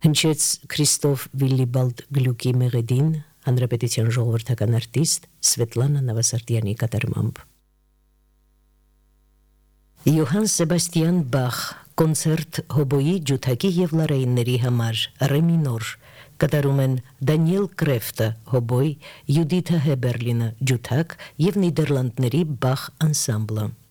Հնչեց Քրիստոֆ Վիլիբալդ Գլուկի մեղեդին, հանրապետության ժողովրդական արտիստ Սվետլանա Նավասարդյանի կատարմամբ։ Յոհան Սեբաստիան Բախ կոնցերտ հոբոյի, ջութակի և լարայինների համար ռե մինոր կատարում են Դանիել Կրեֆտը հոբոյ, Յուդիթա Հեբերլինը ջութակ և Նիդերլանդների Բախ անսամբլը։